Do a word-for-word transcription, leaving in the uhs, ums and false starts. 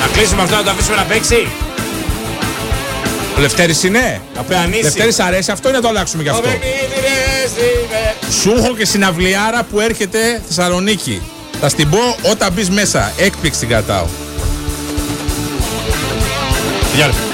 Να κλείσουμε αυτό, να το αφήσουμε να παίξει. Ο Λευτέρης είναι. Καπεανίσι. Λευτέρης αρέσει αυτό ή να το αλλάξουμε γι' αυτό. Σου έχω και συναυλιάρα που έρχεται Θεσσαλονίκη. Θα στην πω όταν μπεις μέσα. Έκπληξη την κρατάω. Γεια.